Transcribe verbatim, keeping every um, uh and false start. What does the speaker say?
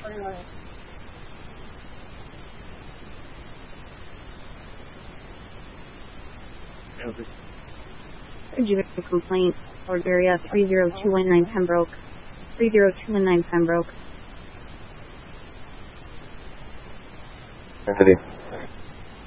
Did you have a complaint? Ford area three zero two one nine Pembroke. three zero two one nine Pembroke. City.